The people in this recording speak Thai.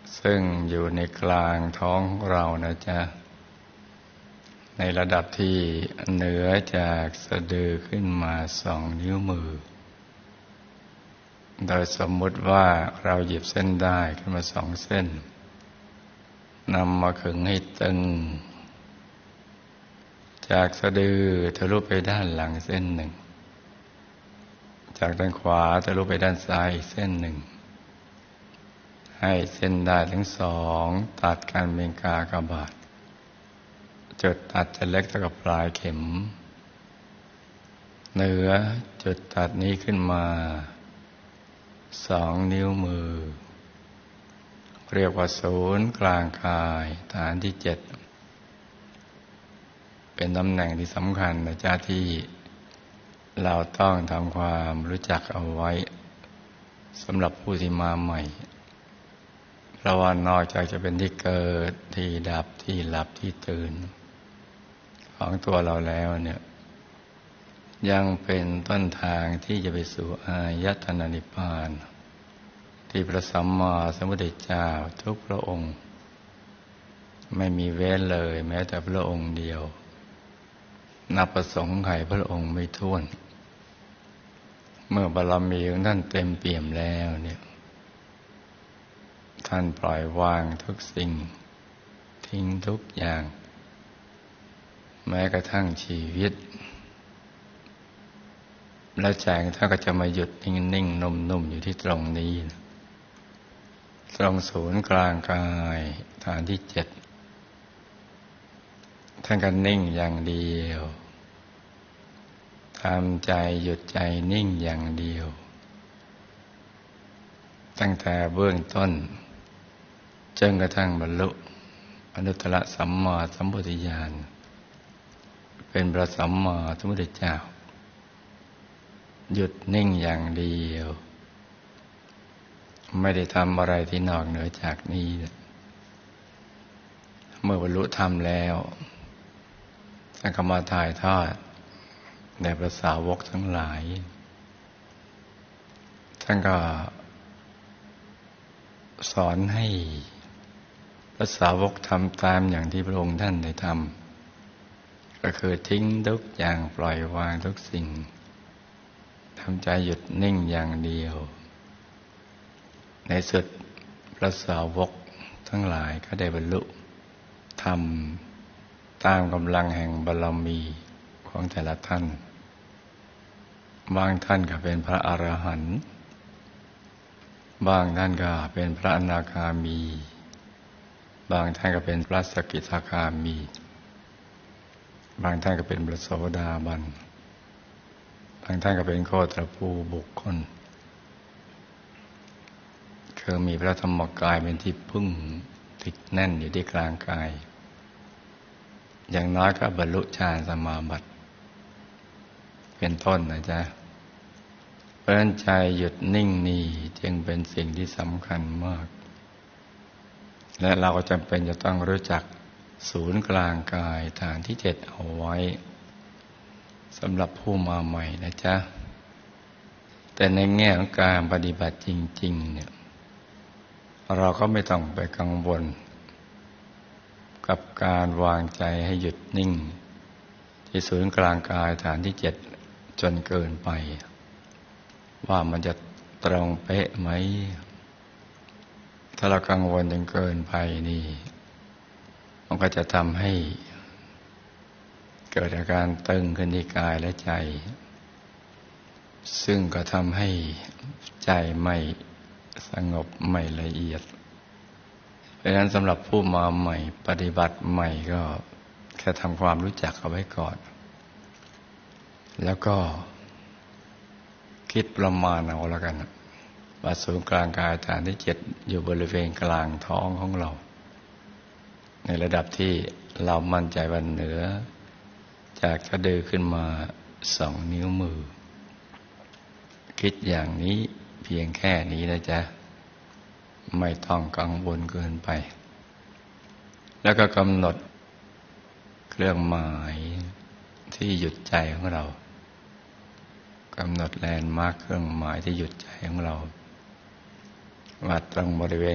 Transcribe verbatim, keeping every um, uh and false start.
ซึ่งอยู่ในกลางท้องของเรานะจ๊ะในระดับที่เหนือจากสะดือขึ้นมาสองนิ้วมือโดยสมมุติว่าเราหยิบเส้นได้ขึ้นมาสองเส้นนำมาขึงให้ตึงจากสะดือทะลุไปด้านหลังเส้นหนึ่งจากด้านขวาทะลุไปด้านซ้ายอีกเส้นหนึ่งให้เส้นได้ทั้งสองตัดกันเป็นกากบาทจุดตัดจะเล็กเท่ากับปลายเข็มเหนือจุดตัดนี้ขึ้นมาสองนิ้วมือเรียกว่าศูนย์กลางกายฐานที่เจ็ดเป็นตำแหน่งที่สำคัญนะจ๊ะที่เราต้องทำความรู้จักเอาไว้สำหรับผู้ที่มาใหม่เพราะว่านอกจากจะเป็นที่เกิดที่ดับที่หลับที่ตื่นของตัวเราแล้วเนี่ยยังเป็นต้นทางที่จะไปสู่อายตนะนิพพานที่พระสัมมาสัมพุทธเจ้าทุกพระองค์ไม่มีเว้นเลยแม้แต่พระองค์เดียวนับประสงค์ไขพระองค์ไม่ถ้วนเมื่อบารมีของท่านเต็มเปี่ยมแล้วเนี่ยท่านปล่อยวางทุกสิ่งทิ้งทุกอย่างแม้กระทั่งชีวิตและใจของท่านก็จะมาหยุดนิ่งๆนุ่มๆอยู่ที่ตรงนี้ตรงศูนย์กลางกายฐานที่เจ็ดท่านก็นิ่งอย่างเดียวทำใจหยุดใจนิ่งอย่างเดียวตั้งแต่เบื้องต้นจนกระทั่งบรรลุอนุตตรสัมมาสัมโพธิญาณเป็นพระสัมมาสัมพุทธเจ้าหยุดนิ่งอย่างเดียวไม่ได้ทำอะไรที่นอกเหนือจากนี้เมื่อบรรลุธรรมแล้วท่านก็มาถ่ายทอดแด่พระสาวกทั้งหลายท่านก็สอนให้พระสาวกทำตามอย่างที่พระองค์ท่านได้ทำก็คือทิ้งทุกอย่างปล่อยวางทุกสิ่งทำใจหยุดนิ่งอย่างเดียวในสุดพระสาวกทั้งหลายก็ได้บรรลุธรรมตามกำลังแห่งบารมีของแต่ละท่านบางท่านก็เป็นพระอรหันต์บางท่านก็เป็นพระอนาคามีบางท่านก็เป็นพระสกิทาคามีบางท่านก็เป็นพระโสดาบันบางท่านก็เป็นโคตรภูบุคคลคือมีพระธรรมกายเป็นที่พึ่งติดแน่นอยู่ที่กลางกายอย่างน้อยก็บรรลุฌานสมาบัติเป็นต้นนะจ๊ะเพราะฉะนั้นใจหยุดนิ่งนี่จึงเป็นสิ่งที่สำคัญมากและเราก็จำเป็นจะต้องรู้จักศูนย์กลางกายฐานที่เจ็ดเอาไว้สำหรับผู้มาใหม่นะจ๊ะแต่ในแง่ของการปฏิบัติจริงๆเนี่ยเราก็ไม่ต้องไปกังวลกับการวางใจให้หยุดนิ่งที่ศูนย์กลางกายฐานที่เจ็ดจนเกินไปว่ามันจะตรงเป๊ะไหมถ้าเรากังวลจนเกินไปนี่มันก็จะทำให้เกิดอาการตึงขึ้นที่กายและใจซึ่งก็ทำให้ใจไม่สงบไม่ละเอียดเพราะฉะนั้นสำหรับผู้มาใหม่ปฏิบัติใหม่ก็แค่ทำความรู้จักเอาไว้ก่อนแล้วก็คิดประมาณเอาแล้วกันว่าศูนย์กลางกายฐานที่เจ็ดอยู่บริเวณกลางท้องของเราในระดับที่เรามั่นใจว่าเหนือจากสะดือขึ้นมาสองนิ้วมือคิดอย่างนี้เพียงแค่นี้นะจ๊ะไม่ต้องกังวลเกินไปแล้วก็กำหนดเครื่องหมายที่หยุดใจของเรากำหนดแลนด์มาร์คเครื่องหมายที่หยุดใจของเราว่าตรงบริเวณ